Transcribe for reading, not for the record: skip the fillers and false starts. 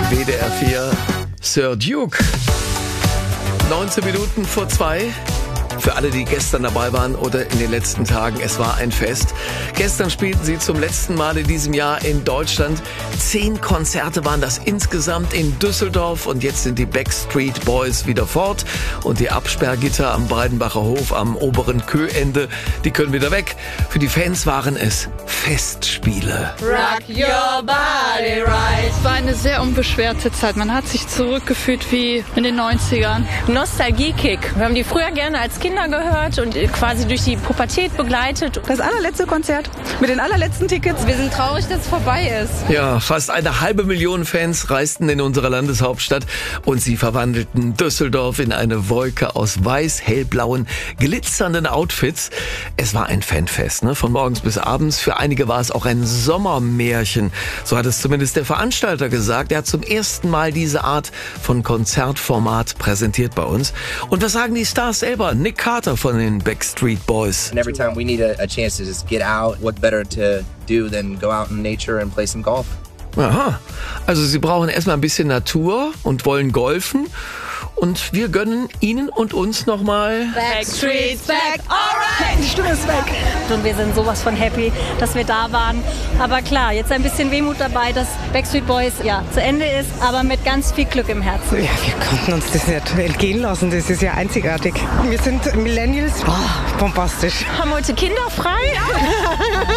WDR 4, Sir Duke. 19 Minuten vor 2. Für alle, die gestern dabei waren oder in den letzten Tagen, es war ein Fest. Gestern spielten sie zum letzten Mal in diesem Jahr in Deutschland. 10 Konzerte waren das insgesamt in Düsseldorf und jetzt sind die Backstreet Boys wieder fort. Und die Absperrgitter am Breidenbacher Hof am oberen Köhende, die können wieder weg. Für die Fans waren es Festspiele. Rock your body right. Es war eine sehr unbeschwerte Zeit. Man hat sich zurückgefühlt wie in den 90ern. Nostalgie-Kick. Wir haben die früher gerne als Kinder gehört und quasi durch die Pubertät begleitet. Das allerletzte Konzert mit den allerletzten Tickets. Wir sind traurig, dass es vorbei ist. Ja, fast 500.000 Fans reisten in unsere Landeshauptstadt und sie verwandelten Düsseldorf in eine Wolke aus weiß-hellblauen, glitzernden Outfits. Es war ein Fanfest, ne? Von morgens bis abends. Für einige war es auch ein Sommermärchen. So hat es zumindest der Veranstalter gesagt. Er hat zum ersten Mal diese Art von Konzertformat präsentiert bei uns. Und was sagen die Stars selber? Nick Carter von den Backstreet Boys. And every time we need a chance to just get out, what better to do than go out in nature and play some golf? Aha, also sie brauchen erstmal ein bisschen Natur und wollen golfen. Und wir gönnen Ihnen und uns nochmal Backstreet's back, alright! Die Stimme ist weg. Und wir sind sowas von happy, dass wir da waren. Aber klar, jetzt ein bisschen Wehmut dabei, dass Backstreet Boys ja zu Ende ist, aber mit ganz viel Glück im Herzen. Ja, wir konnten uns das nicht entgehen lassen. Das ist ja einzigartig. Wir sind Millennials. Oh, bombastisch. Haben heute Kinder frei?